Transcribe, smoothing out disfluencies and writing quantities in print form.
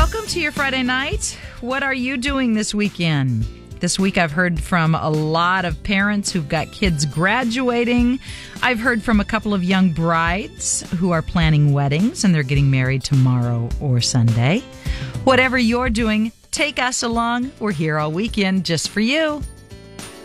Welcome to your Friday night. What are you doing this weekend? This week I've heard from a lot of parents who've got kids graduating. I've heard from a couple of young brides who are planning weddings and they're getting married tomorrow or Sunday. Whatever you're doing, take us along. We're here all weekend just for you.